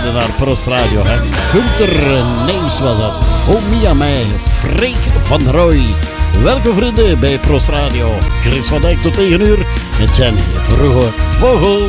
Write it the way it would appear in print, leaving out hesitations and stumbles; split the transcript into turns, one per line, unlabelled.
luisterde naar Prost Radio. Hè? Gunther Neems was dat. Oh Mia mij, Freek van Rooij. Welkom vrienden bij Prost Radio. Chris van Dijk tot 9 uur met zijn vroege vogel.